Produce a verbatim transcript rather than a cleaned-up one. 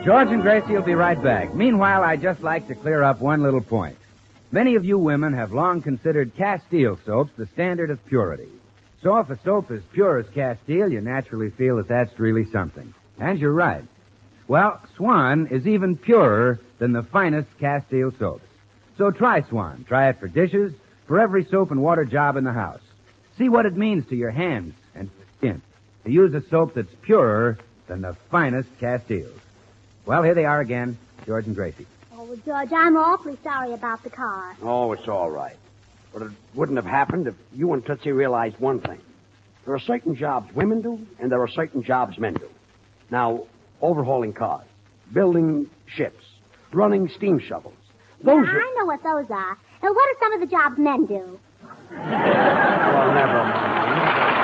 George and Gracie will be right back. Meanwhile, I'd just like to clear up one little point. Many of you women have long considered Castile soaps the standard of purity. So if a soap is pure as Castile, you naturally feel that that's really something. And you're right. Well, Swan is even purer than the finest Castile soaps. So try Swan. Try it for dishes, for every soap and water job in the house. See what it means to your hands and skin to use a soap that's purer than the finest Castiles. Well, here they are again, George and Gracie. Oh, well, George, I'm awfully sorry about the car. Oh, it's all right. But it wouldn't have happened if you and Tootsie realized one thing. There are certain jobs women do, and there are certain jobs men do. Now, overhauling cars, building ships, running steam shovels. Those yeah, are... I know what those are. And what are some of the jobs men do? Well, never